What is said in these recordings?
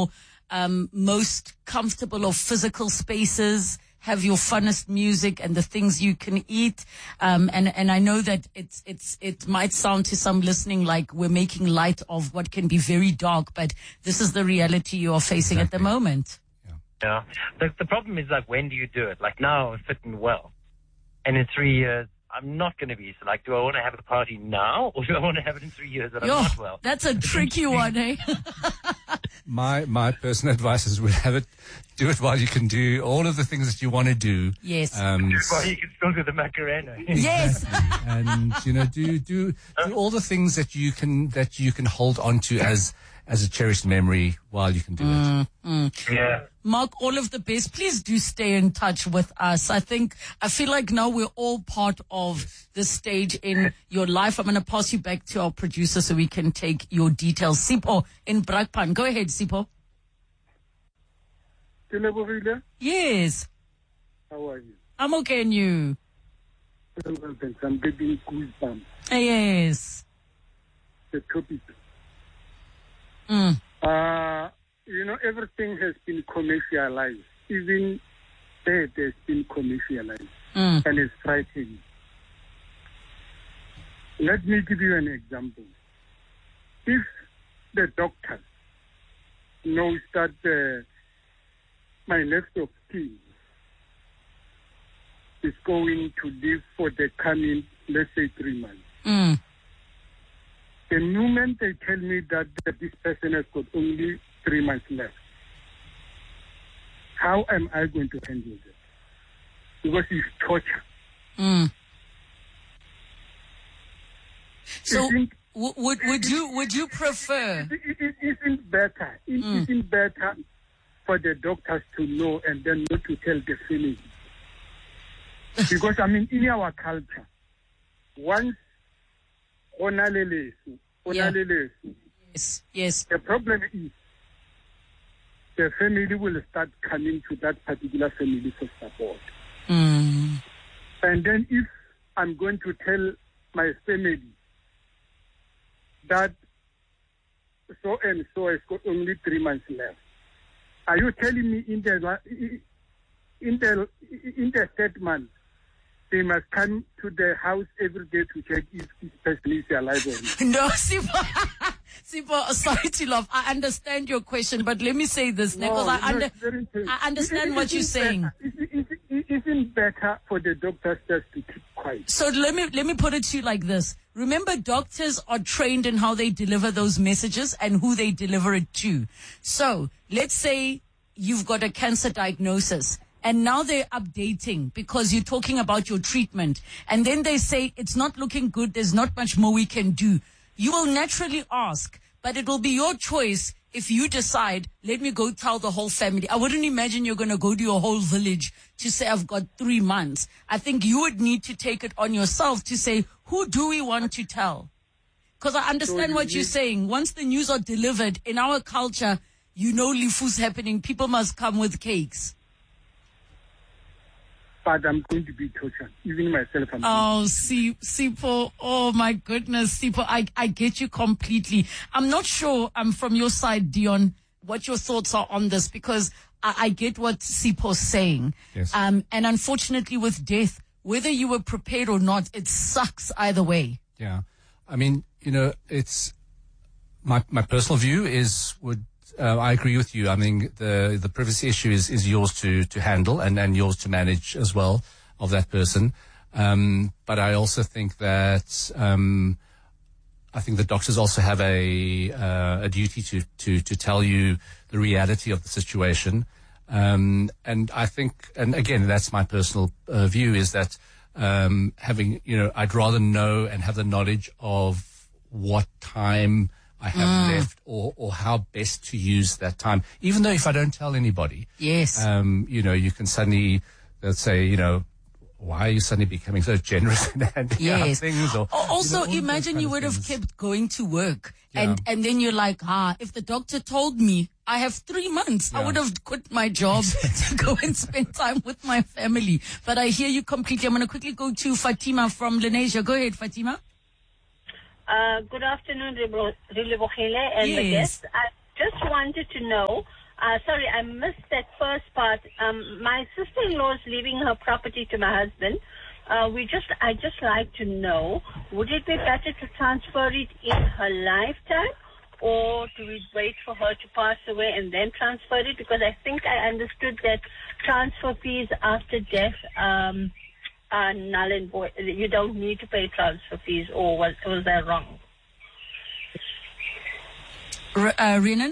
your most comfortable or physical spaces, have your funnest music and the things you can eat. And I know that it might sound to some listening like we're making light of what can be very dark, but this is the reality you are facing at the moment. Yeah. The problem is, like, when do you do it? Like, now I'm fitting well. And in 3 years, I'm not going to be. So, like, do I want to have the party now, or do I want to have it in 3 years that I'm not well? That's a tricky one, eh? My personal advice is do it while you can do all of the things that you want to do. Yes. While you can still do the Macarena. Yes. And, do all the things that you can hold on to as a cherished memory while you can do it. Yeah. Mark, all of the best. Please do stay in touch with us. I feel like now we're all part of this stage in your life. I'm going to pass you back to our producer so we can take your details. Sipho in Brakpan. Go ahead, Sipho. Yes. How are you? I'm okay, and you? I'm getting goosebumps. Yes. The topic. Everything has been commercialized. Even death has been commercialized. And it's frightening. Let me give you an example. If the doctor knows that my next of kin is going to live for the coming, let's say, 3 months. The moment they tell me that this person has got only 3 months left, how am I going to handle it? Because it's torture. So, would you prefer? It isn't better. It isn't better for the doctors to know and then not to tell the family. Because in our culture, once Yes. The problem is the family will start coming to that particular family for support. And then if I'm going to tell my family that so and so has got only 3 months left, are you telling me in the third month they must come to the house every day to check if this person is alive or not? No, Sipho, sorry to laugh. I understand your question, but let me say this, because I understand what you're saying. Isn't better for the doctors just to keep quiet? So let me put it to you like this. Remember, doctors are trained in how they deliver those messages and who they deliver it to. So let's say you've got a cancer diagnosis, and now they're updating because you're talking about your treatment. And then they say, it's not looking good. There's not much more we can do. You will naturally ask, but it will be your choice if you decide, let me go tell the whole family. I wouldn't imagine you're going to go to your whole village to say, I've got 3 months. I think you would need to take it on yourself to say, who do we want to tell? Because I understand what you're saying. Once the news are delivered, in our culture, Lifu's happening. People must come with cakes. But I'm going to be tortured. Even myself. Sipho. Oh, my goodness, Sipho. I get you completely. I'm not sure, from your side, Dion, what your thoughts are on this, because I get what Sipho's saying. Yes. And unfortunately with death, whether you were prepared or not, it sucks either way. Yeah. It's my personal view I agree with you. I mean, the privacy issue is yours to handle and yours to manage as well of that person. But I also think that, I think the doctors also have a duty to tell you the reality of the situation. And I think, and again, that's my personal view, is that, I'd rather know and have the knowledge of what time I have left or how best to use that time. Even though if I don't tell anybody. Yes. You can suddenly, let's say, why are you suddenly becoming so generous and handing out things? Or, also, imagine you would have kept going to work and then you're like, if the doctor told me I have 3 months, I would have quit my job to go and spend time with my family. But I hear you completely. I'm going to quickly go to Fatima from Lenasia. Go ahead, Fatima. Good afternoon, Rilebogile and the guests. just wanted to know, sorry, I missed that first part. My sister-in-law is leaving her property to my husband. I just like to know, would it be better to transfer it in her lifetime, or do we wait for her to pass away and then transfer it? Because I think I understood that transfer fees after death are null and void. You don't need to pay transfer fees, or was that wrong? Renan?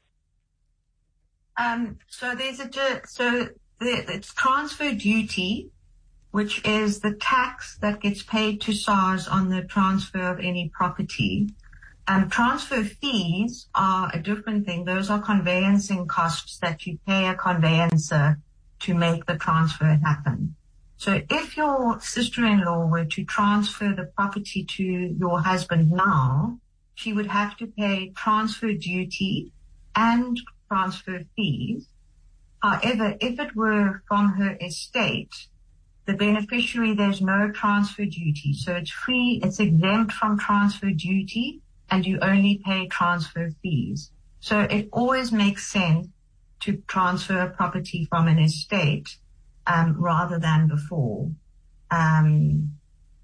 So it's transfer duty, which is the tax that gets paid to SARS on the transfer of any property. Transfer fees are a different thing. Those are conveyancing costs that you pay a conveyancer to make the transfer happen. So if your sister-in-law were to transfer the property to your husband now, she would have to pay transfer duty and transfer fees. However, if it were from her estate, the beneficiary, there's no transfer duty. So it's free, it's exempt from transfer duty, and you only pay transfer fees. So it always makes sense to transfer a property from an estate rather than before. In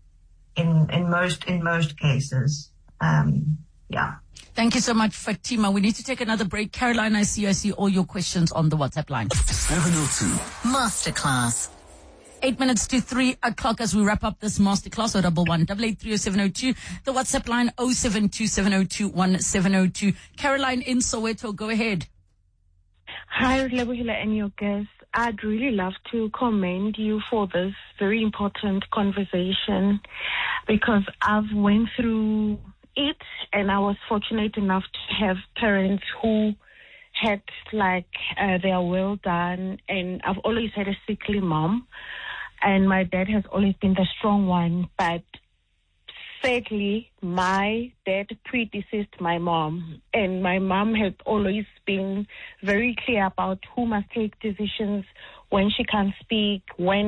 most cases, yeah. Thank you so much, Fatima. We need to take another break. Caroline, I see all your questions on the WhatsApp line. 702 Masterclass. 8 minutes to 3 o'clock as we wrap up this masterclass. 011-883-0702. The WhatsApp line 0727021702. Caroline in Soweto, go ahead. Hi, Lebohile and your guests. I'd really love to commend you for this very important conversation, because I've went through it and I was fortunate enough to have parents who had their will done, and I've always had a sickly mom. And my dad has always been the strong one. But sadly, my dad predeceased my mom. And my mom had always been very clear about who must take decisions when she can't speak,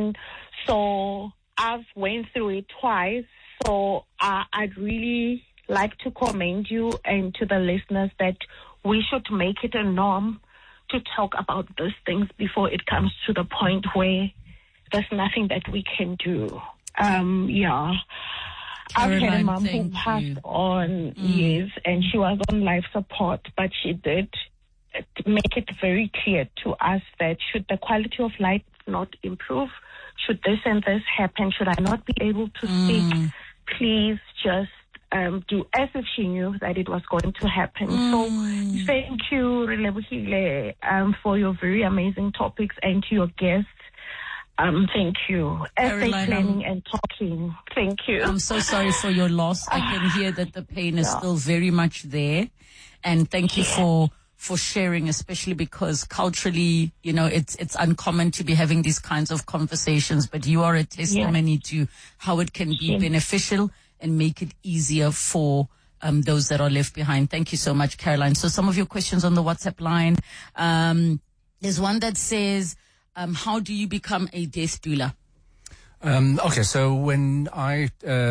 So I've went through it twice. So I'd really like to commend you and to the listeners that we should make it a norm to talk about these things before it comes to the point where there's nothing that we can do. Yeah. I've had a mom who passed on, yes, and she was on life support, but she did make it very clear to us that should the quality of life not improve, should this and this happen, should I not be able to speak, please just do as if she knew that it was going to happen. So thank you, Relebohile, for your very amazing topics, and to your guests. Thank you. Essay planning and talking. Thank you. I'm so sorry for your loss. I can hear that the pain is still very much there. And thank you for sharing, especially because culturally, it's uncommon to be having these kinds of conversations, but you are a testimony to how it can be beneficial and make it easier for those that are left behind. Thank you so much, Caroline. So some of your questions on the WhatsApp line. There's one that says, how do you become a death doula? Okay, so when I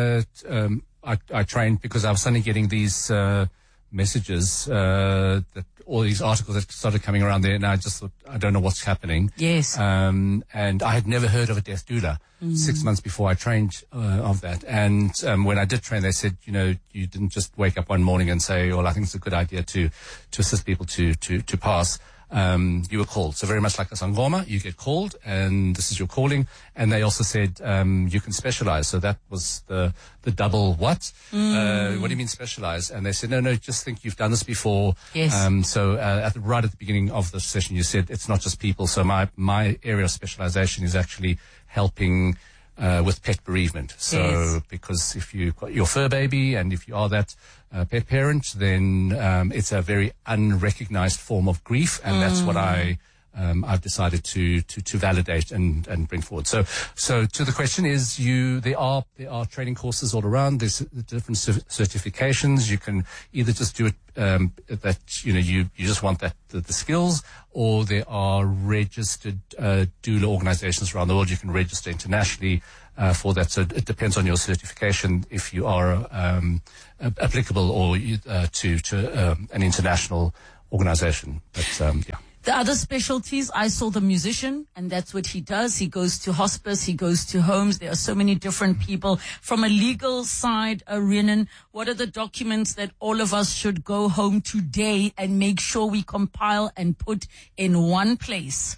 trained, because I was suddenly getting these messages, that all these articles that started coming around there, and I just thought, I don't know what's happening. Yes. And I had never heard of a death doula 6 months before I trained of that. And when I did train, they said, you didn't just wake up one morning and say, well, I think it's a good idea to assist people to pass. You were called. So very much like a sangoma, you get called and this is your calling. And they also said, you can specialize. So that was the double what? What do you mean specialize? And they said, no, just think you've done this before. Yes. So right at the beginning of the session, you said it's not just people. So my area of specialization is actually helping with pet bereavement. So because if you've got your fur baby and if you are that pet parent, then it's a very unrecognized form of grief, and that's what I've decided to validate and bring forward. So to the question is, there are training courses all around. There's different certifications. You can either just do it that you just want the skills, or there are registered doula organizations around the world. You can register internationally for that. So it depends on your certification if you are applicable or to an international organization. But, yeah. The other specialties, I saw the musician, and that's what he does. He goes to hospice, he goes to homes. There are so many different people. From a legal side, Rhiannon, what are the documents that all of us should go home today and make sure we compile and put in one place?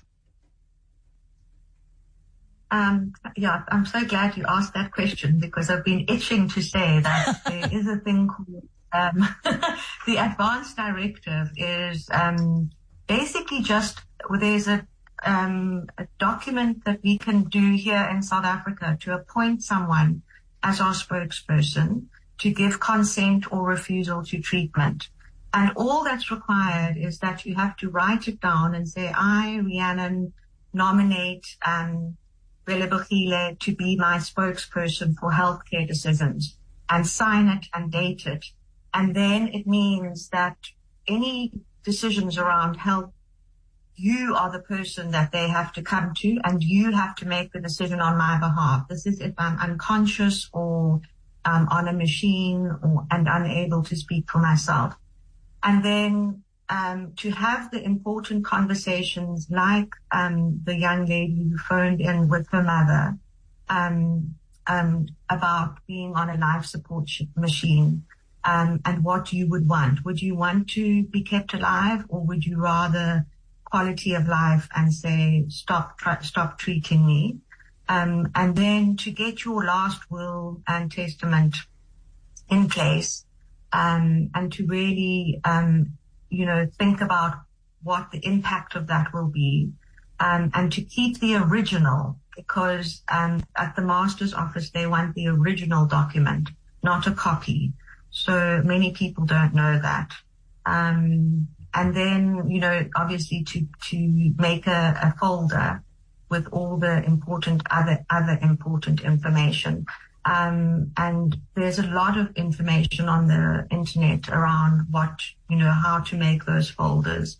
Yeah, I'm so glad you asked that question, because I've been itching to say that there is a thing called the Advance Directive is basically just, there's a document that we can do here in South Africa to appoint someone as our spokesperson to give consent or refusal to treatment. And all that's required is that you have to write it down and say, I, Rhiannon, nominate Relebogile to be my spokesperson for healthcare decisions, and sign it and date it. And then it means that any decisions around health, you are the person that they have to come to, and you have to make the decision on my behalf. This is if I'm unconscious or on a machine and unable to speak for myself. And then to have the important conversations like the young lady who phoned in with her mother about being on a life support machine. And what you would want. Would you want to be kept alive, or would you rather quality of life and say, stop treating me? And then to get your last will and testament in place, and to really, think about what the impact of that will be, and to keep the original, because at the master's office, they want the original document, not a copy. So many people don't know that. And then, obviously to make a folder with all the important other important information. And there's a lot of information on the internet around what, how to make those folders.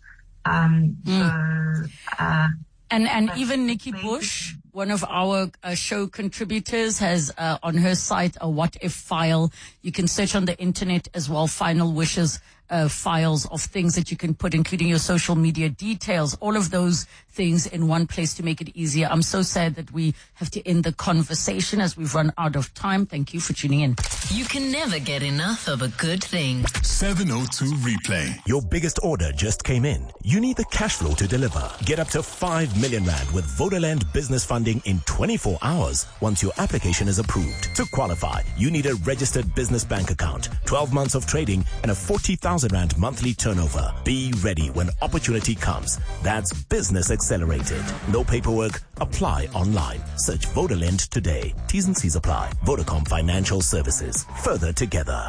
And even Nikki Bush, one of our show contributors, has on her site a what if file. You can search on the internet as well, final wishes files of things that you can put, including your social media details, all of those things in one place to make it easier. I'm so sad that we have to end the conversation as we've run out of time. Thank you for tuning in. You can never get enough of a good thing. 702 Replay. Your biggest order just came in. You need the cash flow to deliver. Get up to 5 million rand with Vodaland business funding in 24 hours once your application is approved. To qualify, you need a registered business bank account, 12 months of trading, and a 40,000 rand monthly turnover. Be ready when opportunity comes. That's business accelerated. No paperwork. Apply online. Search Vodaland today. T's and C's apply. Vodacom Financial Services. Further together.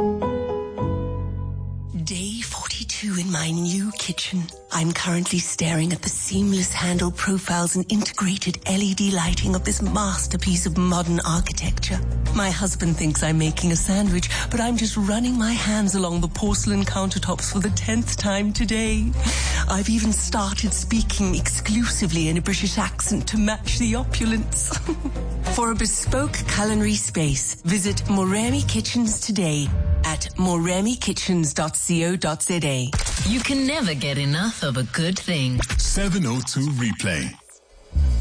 Day 42 in my new kitchen. I'm currently staring at the seamless handle profiles and integrated LED lighting of this masterpiece of modern architecture. My husband thinks I'm making a sandwich, but I'm just running my hands along the porcelain countertops for the 10th time today. I've even started speaking exclusively in a British accent to match the opulence. For a bespoke culinary space, visit Moremi Kitchens today at moremikitchens.co.za. You can never get enough of a good thing. 702 Replay.